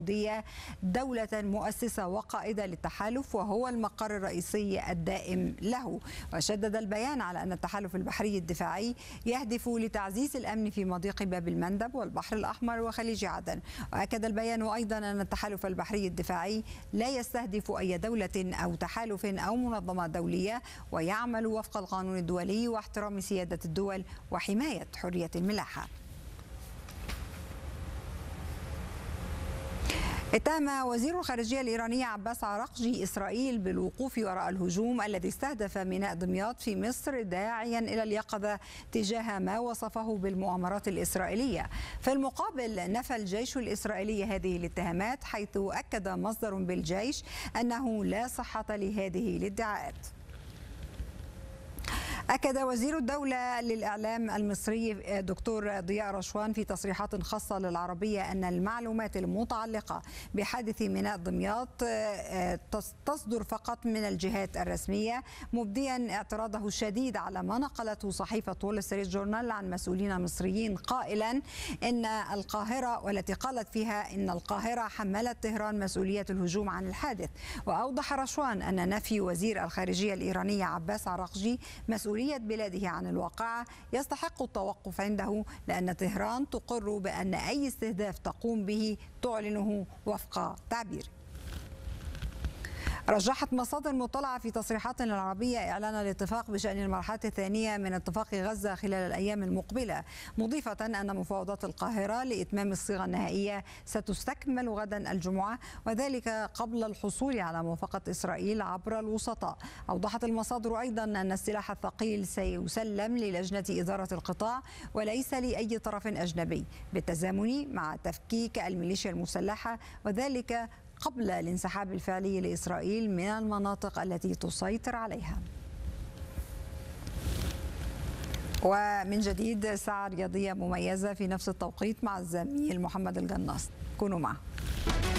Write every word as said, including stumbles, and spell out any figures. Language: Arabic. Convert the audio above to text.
السعودية دولة مؤسسة وقائدة للتحالف وهو المقر الرئيسي الدائم له. وشدد البيان على أن التحالف البحري الدفاعي يهدف لتعزيز الأمن في مضيق باب المندب والبحر الأحمر وخليج عدن. وأكد البيان أيضا أن التحالف البحري الدفاعي لا يستهدف أي دولة أو تحالف أو منظمة دولية، ويعمل وفق القانون الدولي واحترام سيادة الدول وحماية حرية الملاحة. اتهم وزير الخارجية الإيراني عباس عراقجي إسرائيل بالوقوف وراء الهجوم الذي استهدف ميناء دمياط في مصر، داعيا إلى اليقظة تجاه ما وصفه بالمؤامرات الإسرائيلية. في المقابل نفى الجيش الإسرائيلي هذه الاتهامات، حيث أكد مصدر بالجيش أنه لا صحة لهذه الادعاءات. أكد وزير الدولة للإعلام المصري دكتور ضياء رشوان في تصريحات خاصة للعربية أن المعلومات المتعلقة بحادث ميناء دمياط تصدر فقط من الجهات الرسمية، مبديا اعتراضه الشديد على ما نقلته صحيفة وول ستريت جورنال عن مسؤولين مصريين، قائلا إن القاهرة، والتي قالت فيها إن القاهرة حملت طهران مسؤولية الهجوم عن الحادث. وأوضح رشوان أن نفي وزير الخارجية الإيراني عباس عراقجي مسؤولية بلاده عن الواقعة يستحق التوقف عنده، لأن طهران تقر بأن أي استهداف تقوم به تعلنه وفق تعبيره. رجحت مصادر مطلعة في تصريحات العربية إعلان الاتفاق بشأن المرحلة الثانية من اتفاق غزة خلال الأيام المقبلة، مضيفة أن مفاوضات القاهرة لإتمام الصيغة النهائية ستستكمل غدا الجمعة، وذلك قبل الحصول على موافقة إسرائيل عبر الوسطاء. أوضحت المصادر أيضا أن السلاح الثقيل سيسلم للجنة إدارة القطاع وليس لأي طرف أجنبي، بالتزامن مع تفكيك الميليشيا المسلحة، وذلك قبل الانسحاب الفعلي لإسرائيل من المناطق التي تسيطر عليها. ومن جديد ساعة رياضية مميزة في نفس التوقيت مع الزميل محمد الجناص، كونوا معه.